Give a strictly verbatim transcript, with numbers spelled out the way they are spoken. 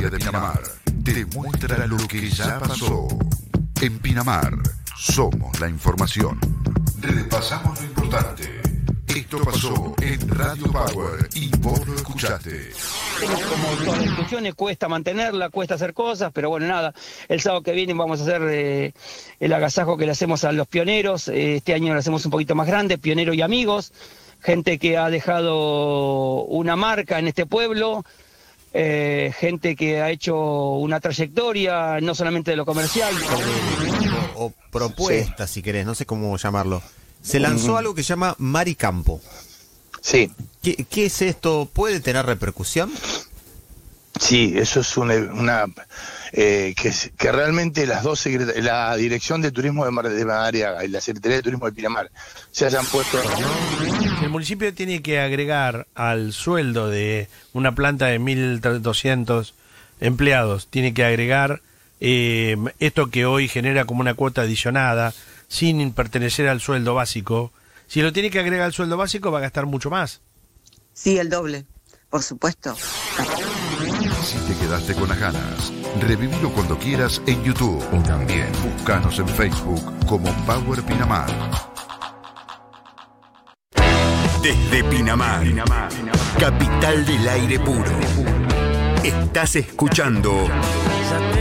historia de Pinamar te muestra lo que ya pasó. En Pinamar somos la información. Repasamos lo importante. Esto pasó en Radio Power y vos lo escuchaste. Como todas las instituciones, cuesta mantenerla, cuesta hacer cosas, pero bueno, nada, el sábado que viene vamos a hacer eh, el agasajo que le hacemos a los pioneros. Eh, este año lo hacemos un poquito más grande, pioneros y amigos, gente que ha dejado una marca en este pueblo, eh, gente que ha hecho una trayectoria, no solamente de lo comercial. O, o propuesta, sí, si querés, no sé cómo llamarlo. Se lanzó mm. algo que se llama Maricampo. Sí. ¿Qué, ¿Qué es esto? ¿Puede tener repercusión? Sí, eso es una... una eh, que, que realmente las dos secret- la Dirección de Turismo de, Mar, de Madariaga y la Secretaría de Turismo de Pinamar se hayan puesto... El municipio tiene que agregar al sueldo de una planta de mil doscientos empleados, tiene que agregar eh, esto que hoy genera como una cuota adicionada, sin pertenecer al sueldo básico. Si lo tiene que agregar al sueldo básico va a gastar mucho más. Sí, el doble, por supuesto. Si te quedaste con las ganas, revivilo cuando quieras en YouTube o también búscanos en Facebook como Power Pinamar. Desde Pinamar, Pinamar, capital del aire puro. Estás escuchando